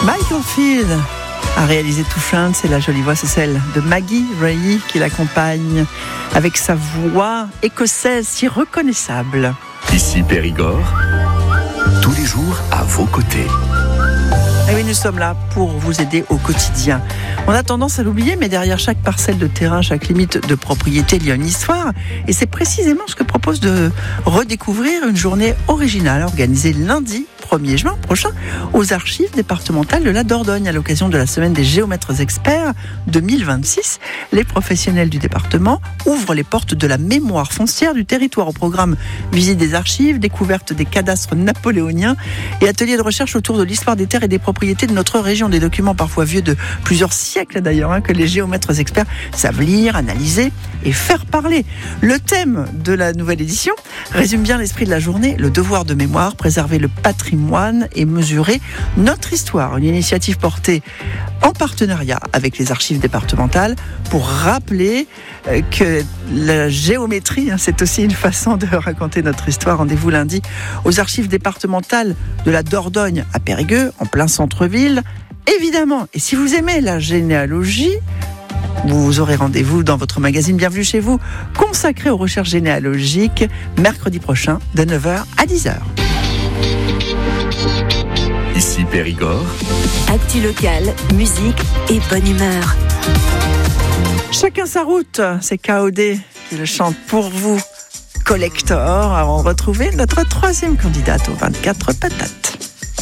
Michael Field a réalisé Touchante, c'est la jolie voix, c'est celle de Maggie Reilly qui l'accompagne avec sa voix écossaise si reconnaissable. Ici Périgord, tous les jours à vos côtés. Et oui, nous sommes là pour vous aider au quotidien. On a tendance à l'oublier, mais derrière chaque parcelle de terrain, chaque limite de propriété, il y a une histoire. Et c'est précisément ce que propose de redécouvrir une journée originale organisée lundi 1er juin prochain aux archives départementales de la Dordogne à l'occasion de la semaine des géomètres experts 2026. Les professionnels du département ouvrent les portes de la mémoire foncière du territoire au programme visite des archives, découverte des cadastres napoléoniens et ateliers de recherche autour de l'histoire des terres et des propriétés de notre région. Des documents parfois vieux de plusieurs siècles d'ailleurs, que les géomètres experts savent lire, analyser et faire parler. Le thème de la nouvelle édition résume bien l'esprit de la journée, le devoir de mémoire, préserver le patrimoine et mesurer notre histoire. Une initiative portée en partenariat avec les archives départementales pour rappeler que la géométrie, c'est aussi une façon de raconter notre histoire. Rendez-vous lundi aux archives départementales de la Dordogne à Périgueux, en plein centre-ville. Évidemment, et si vous aimez la généalogie, vous aurez rendez-vous dans votre magazine Bienvenue chez vous, consacré aux recherches généalogiques, mercredi prochain de 9h à 10h. Ici Périgord. Actu locale, musique et bonne humeur. Chacun sa route, c'est KOD qui le chante pour vous. Collector, avant de retrouver notre troisième candidate aux 24 patates.